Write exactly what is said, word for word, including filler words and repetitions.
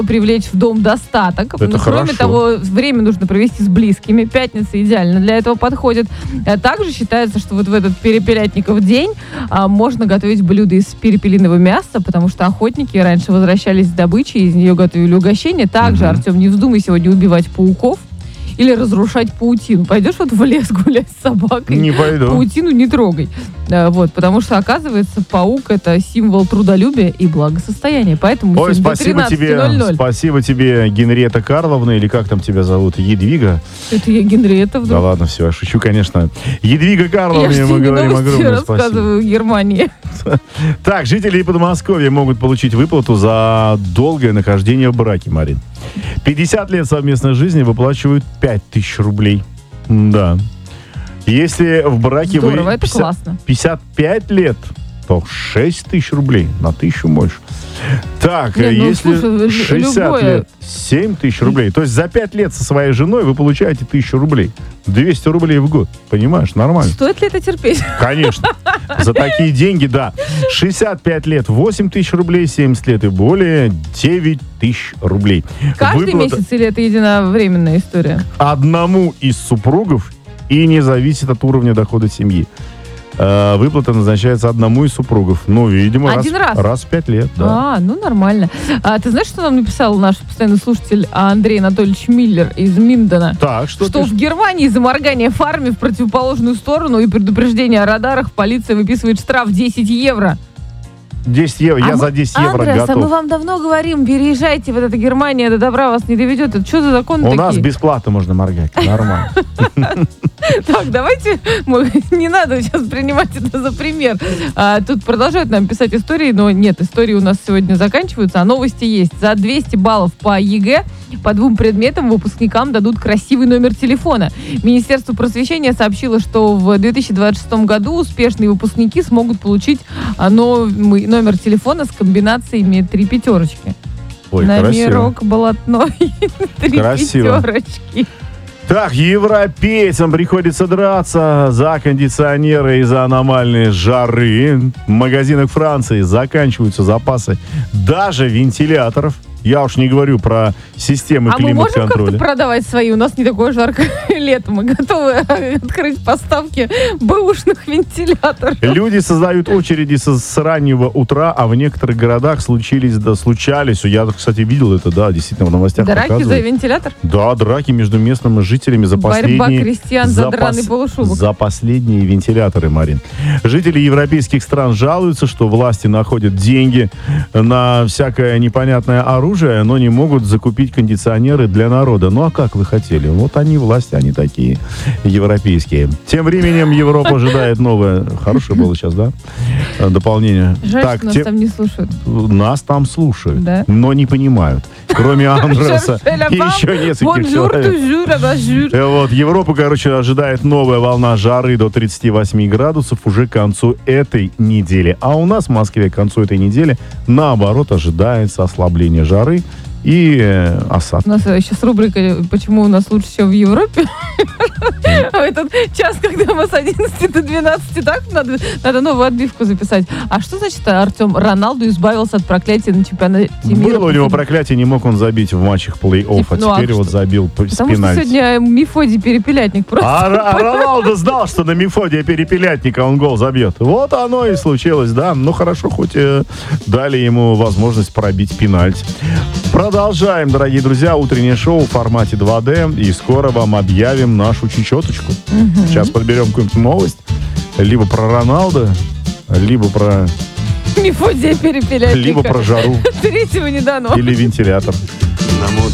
привлечь в дом достаток. Это Но, кроме хорошо. того, время нужно провести с близкими. Пятница идеально для этого подходит. А также считается, что вот в этот перепелятников день а, можно готовить блюда из перепелиного мяса, потому что охотники раньше возвращались с добычей, из нее готовили угощения. Также, Мгм. Артем, не вздумай сегодня убивать пауков или разрушать паутину. Пойдешь вот в лес гулять с собакой? Не пойду. Паутину не трогай. Да, вот, потому что, оказывается, паук — это символ трудолюбия и благосостояния. Поэтому Ой, сегодня до спасибо тебе, тринадцати ноль-ноль. спасибо тебе, Генриетта Карловна, или как там тебя зовут, Едвига? Это я Генриетта вдруг. Да ладно, все, я шучу, конечно. Едвига Я Карловна, же мы тебе говорим новости огромное спасибо. рассказываю в Германии. Так, жители Подмосковья могут получить выплату за долгое нахождение в браке, Марин. пятьдесят лет совместной жизни выплачивают пять тысяч рублей. Да. Если в браке Здорово, вы это классно. пятьдесят пять лет, то шесть тысяч рублей, на тысячу больше. Так, Не, ну, если слушай, лю- шестьдесят любое- лет, семь тысяч рублей. То есть за пять лет со своей женой вы получаете тысячу рублей. двести рублей в год. Понимаешь, нормально. Стоит ли это терпеть? Конечно. За такие деньги, да. шестьдесят пять лет, восемь тысяч рублей, семьдесят лет и более, девять тысяч рублей. Каждый Выплата месяц или это единовременная история? одному из супругов и не зависит от уровня дохода семьи. Э, Выплата назначается одному из супругов. Ну, видимо, Один раз? раз в пять лет, да. А, ну нормально. А, ты знаешь, что нам написал наш постоянный слушатель Андрей Анатольевич Миллер из Миндена? Так, что, Что пишет? в Германии за моргание фарме в противоположную сторону и предупреждение о радарах полиция выписывает штраф десять евро. десять евро. Я А за мы- десять евро Андрес, а мы готов. вам давно говорим, переезжайте, вот эта Германия до добра вас не доведет. Это что за законы У такие? нас бесплатно можно моргать. Нормально. Так, давайте, мы- не надо сейчас принимать это за пример. А, тут продолжают нам писать истории, но нет, истории у нас сегодня заканчиваются, а новости есть. За двести баллов по ЕГЭ по двум предметам выпускникам дадут красивый номер телефона. Министерство просвещения сообщило, что в две тысячи двадцать шестом году успешные выпускники смогут получить а, новый номер телефона с комбинациями три пятерочки. Ой, красиво. Номерок блатной, три Красиво. пятерочки. Так, европейцам приходится драться за кондиционеры из-за аномальной жары. В магазинах Франции заканчиваются запасы даже вентиляторов. Я уж не говорю про системы А мы можем как-то климат-контроля. продавать свои? У нас не такое жаркое лето. Мы готовы открыть поставки бэушных вентиляторов. Люди создают очереди с, с раннего утра, а в некоторых городах случились, да, случались. Я, кстати, видел это, да, действительно, в новостях Драки за показывают. вентилятор? Да, драки между местными жителями за Борьба последние... крестьян за драный пос- полушубок. За последние вентиляторы, Марин. Жители европейских стран жалуются, что власти находят деньги на всякое непонятное оружие, но не могут закупить кондиционеры для народа. Ну, а как вы хотели? Вот они, власти, они такие европейские. Тем временем Европа ожидает новое... Хорошее было сейчас, да? Дополнение. Жаль, Так, что нас те- там не слушают. нас там слушают, Да? но не понимают. Кроме Андреса и еще нескольких Бонжур, человек. тужур, абажур. Э, Вот, Европу, короче, ожидает новая волна жары до тридцати восьми градусов уже к концу этой недели. А у нас в Москве к концу этой недели, наоборот, ожидается ослабление жары и э, осадков. У нас сейчас рубрика «Почему у нас лучше всего в Европе?» В этот час, когда мы с одиннадцати до двенадцати, так, надо, надо новую отбивку записать. А что значит, Артем, Роналду избавился от проклятия на чемпионате мира? Было у него проклятие, не мог он забить в матчах плей-офф, Типа, а ну, а теперь вот что? забил п- с Потому что пенальти. сегодня Мефодий Перепелятник просто... А Ро- Роналду знал, что на Мефодия Перепелятника он гол забьет. Вот оно и случилось, да. Ну, хорошо, хоть э, дали ему возможность пробить пенальти. Продолжаем, дорогие друзья, утреннее шоу в формате два дэ. И скоро вам объявим нашу чечеточку. Сейчас подберем какую-нибудь новость. Либо про Роналду, либо про, Мефодия Перепелятника. либо про жару Третьего не дано. или вентилятор.